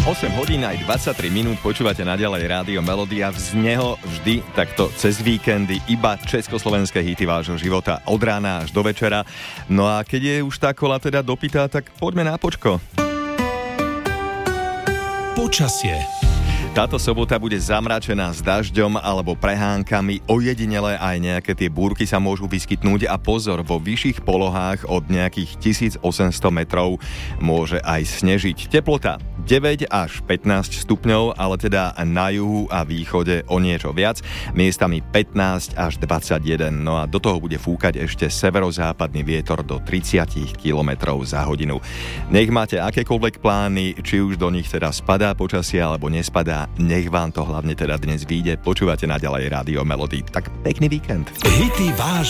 8 hodín aj 23 minút počúvate naďalej Rádio Melody a z neho vždy takto cez víkendy iba československé hity vášho života od rána až do večera. No a keď je už tá kola teda dopytá, tak poďme na počko. Počasie. Táto sobota bude zamračená s dažďom alebo prehánkami, ojedinele aj nejaké tie búrky sa môžu vyskytnúť a pozor, vo vyšších polohách od nejakých 1800 metrov môže aj snežiť. Teplota 9 až 15 stupňov, ale teda na juhu a východe o niečo viac, miestami 15 až 21. No a do toho bude fúkať ešte severozápadný vietor do 30 km za hodinu. Nech máte akékoľvek plány, či už do nich teda spadá počasie alebo nespadá, nech vám to hlavne teda dnes vyjde. Počúvate naďalej Rádio Melody. Tak pekný víkend. Hity váš